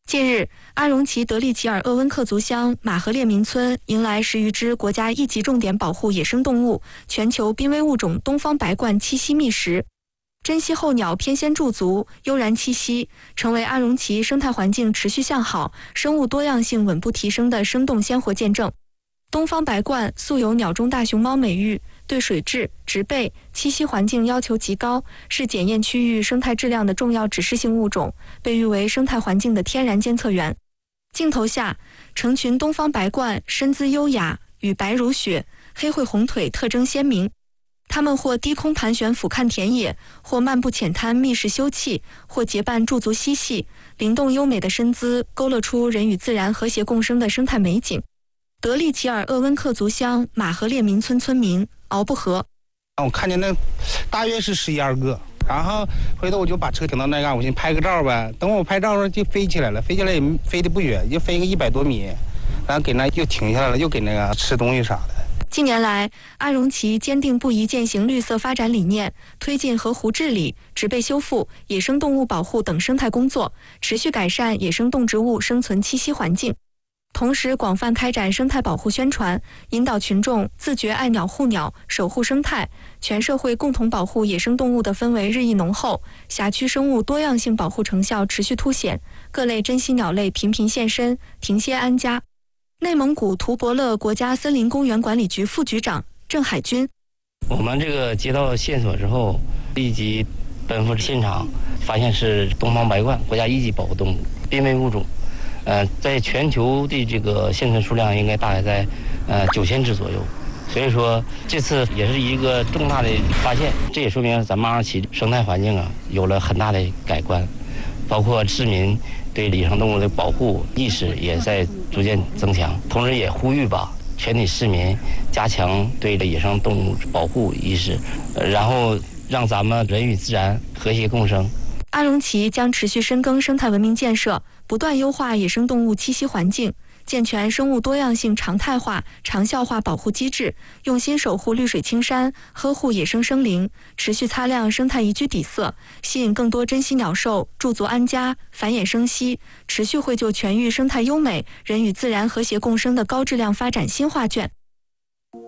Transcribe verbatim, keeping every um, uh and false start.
近日，阿荣旗德利齐尔鄂温克族乡马河列民村迎来十余只国家一级重点保护野生动物全球濒危物种东方白鹳栖息觅食。珍稀候鸟偏先驻足，悠然栖息，成为阿荣旗生态环境持续向好、生物多样性稳步提升的生动鲜活见证。东方白鹳素有鸟中大熊猫美誉，对水质、植被、栖息环境要求极高，是检验区域生态质量的重要指示性物种，被誉为生态环境的天然监测员。镜头下，成群东方白鹳身姿优雅，羽白如雪，黑喙红腿特征鲜明。它们或低空盘旋俯瞰田野，或漫步浅滩觅食休憩，或结伴驻足嬉戏，灵动优美的身姿勾勒出人与自然和谐共生的生态美景。德利齐尔鄂温克族乡马河列民村村民敖不和， 我看见那大约是十一二个，然后回头我就把车停到那嘎，我寻拍个照呗。等我拍照的时候就飞起来了，飞起来也飞得不远，就飞个一百多米，然后给那又停下来了，又给那个吃东西啥的。 近年来，阿荣旗坚定不移践行绿色发展理念，推进河湖治理、植被修复、野生动物保护等生态工作，持续改善野生动植物生存栖息环境。同时，广泛开展生态保护宣传，引导群众自觉爱鸟护鸟，守护生态，全社会共同保护野生动物的氛围日益浓厚，辖区生物多样性保护成效持续凸显，各类珍稀鸟类频频现身，停歇安家。内蒙古图伯勒国家森林公园管理局副局长郑海军， 我们这个接到线索之后，立即奔赴现场，发现是东方白鹳，国家一级保护动物，濒危物种。呃，在全球的这个现存数量应该大概在呃九千只左右，所以说这次也是一个重大的发现，这也说明咱们阿荣旗生态环境啊有了很大的改观，包括市民对野生动物的保护意识也在逐渐增强，同时也呼吁吧全体市民加强对野生动物保护意识，呃、然后让咱们人与自然和谐共生。 阿荣旗将持续深耕生态文明建设，不断优化野生动物栖息环境，健全生物多样性常态化、长效化保护机制，用心守护绿水青山，呵护野生生灵，持续擦亮生态宜居底色，吸引更多珍稀鸟兽驻足安家、繁衍生息，持续绘就全域生态优美、人与自然和谐共生的高质量发展新画卷。